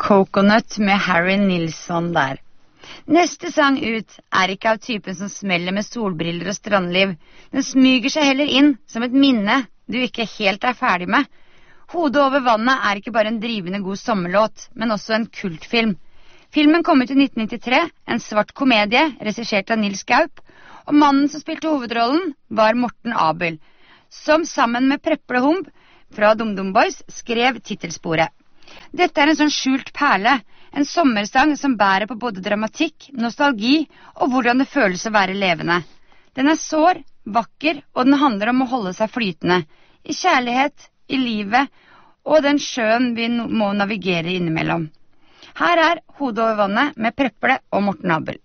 Coconut med Harry Nilsson der. Neste sang ut ikke av typen som smeller med solbriller og strandliv. Den smyger seg heller inn som et minne du ikke helt ferdig med. Hodet over vannet ikke bare en drivende god sommerlåt, men også en kultfilm. Filmen kom ut i 1993, en svart komedie, regissert av Nils Gaup, og mannen som spilte hovedrollen var Morten Abel, som sammen med Preple Humb fra DumDum Boys skrev titelsporet. Dette en sånn skjult perle, en sommersang som bærer på både dramatikk, nostalgi og hvordan det føles å være levende. Den sår, vakker, og den handler om å holde seg flytende, i kjærlighet, i livet, og den sjøen vi må navigere innimellom. Her Hodet over vannet med Preple og Morten Abel.